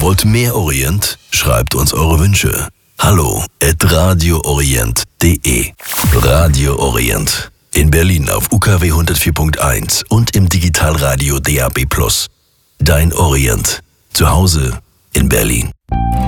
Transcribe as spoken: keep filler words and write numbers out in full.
Wollt mehr Orient? Schreibt uns eure Wünsche. Hallo at radioorient punkt de. Radio Orient. In Berlin auf U K W hundertvier Punkt eins und im Digitalradio D A B plus. Dein Orient. Zu Hause in Berlin.